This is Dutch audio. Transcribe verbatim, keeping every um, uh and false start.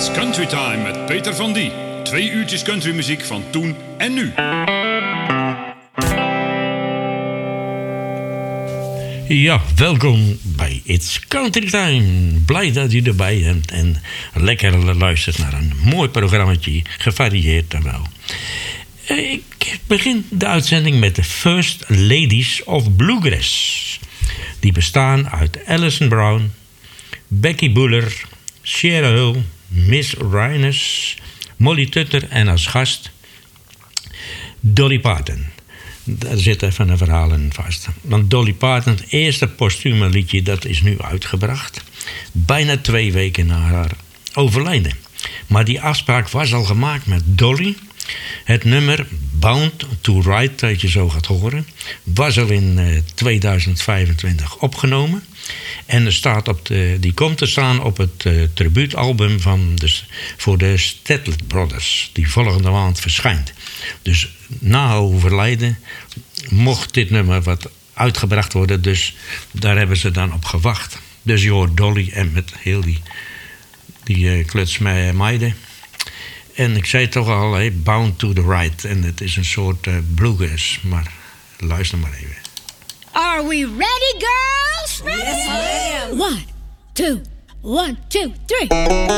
It's Country Time met Peter van Die. Twee uurtjes countrymuziek van toen en nu. Ja, welkom bij It's Country Time. Blij dat u erbij bent en lekker luistert naar een mooi programmaatje, gevarieerd dan wel. Ik begin de uitzending met de First Ladies of Bluegrass. Die bestaan uit Alison Brown, Becky Buller, Sierra Hull, Miss Rhinus, Molly Tutter en als gast Dolly Parton. Daar zit even een verhaal in vast. Want Dolly Parton, het eerste postume liedje, dat is nu uitgebracht. Bijna twee weken na haar overlijden. Maar die afspraak was al gemaakt met Dolly. Het nummer Bound to Ride, dat je zo gaat horen, was al in uh, tweeduizend vijfentwintig opgenomen. En er staat op de, die komt te staan op het uh, tribuutalbum van de, voor de Statler Brothers, die volgende maand verschijnt. Dus na overlijden mocht dit nummer wat uitgebracht worden, dus daar hebben ze dan op gewacht. Dus je hoort Dolly en met heel die, die uh, kluts meiden. En ik zei toch al, hey, Bound to the Ride. En het is een soort uh, bluegrass, maar luister maar even. Are we ready, girls? Ready? Yes, ma'am. One, two, one, two, three.